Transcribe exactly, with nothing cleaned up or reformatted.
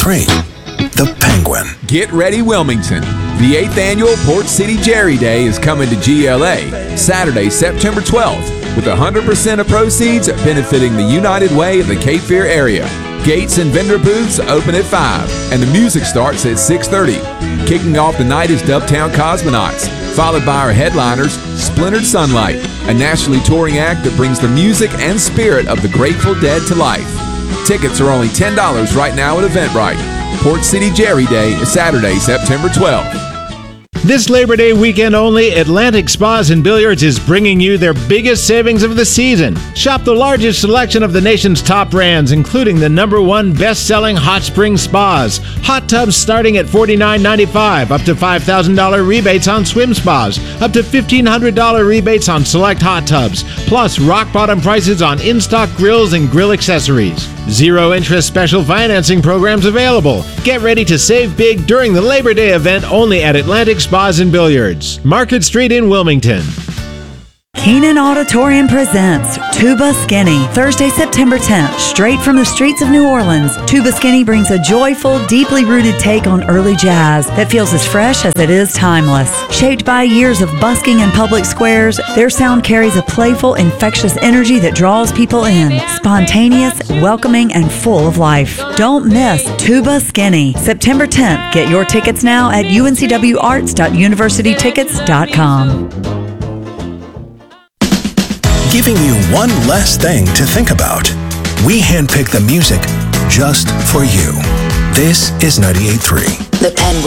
three, the Penguin. Get ready, Wilmington. The eighth annual Port City Jerry Day is coming to G L A Saturday, September twelfth, with one hundred percent of proceeds benefiting the United Way of the Cape Fear area. Gates and vendor booths open at five, and the music starts at six thirty. Kicking off the night is Dubtown Cosmonauts, followed by our headliners, Splintered Sunlight, a nationally touring act that brings the music and spirit of the Grateful Dead to life. Tickets are only ten dollars right now at Eventbrite. Port City Jerry Day is Saturday, September twelfth. This Labor Day weekend only, Atlantic Spas and Billiards is bringing you their biggest savings of the season. Shop the largest selection of the nation's top brands, including the number one best-selling hot spring spas. Hot tubs starting at forty-nine ninety-five, up to five thousand dollars rebates on swim spas, up to fifteen hundred dollars rebates on select hot tubs, plus rock-bottom prices on in-stock grills and grill accessories. Zero-interest special financing programs available. Get ready to save big during the Labor Day event only at Atlantic Spas and Billiards, Market Street in Wilmington. Keenan Auditorium presents Tuba Skinny, Thursday, September tenth, straight from the streets of New Orleans. Tuba Skinny brings a joyful, deeply rooted take on early jazz that feels as fresh as it is timeless. Shaped by years of busking in public squares, their sound carries a playful, infectious energy that draws people in. Spontaneous, welcoming, and full of life. Don't miss Tuba Skinny, September tenth. Get your tickets now at u n c w arts dot university tickets dot com. Giving you one less thing to think about. We handpick the music just for you. This is ninety-eight point three. The Penguin.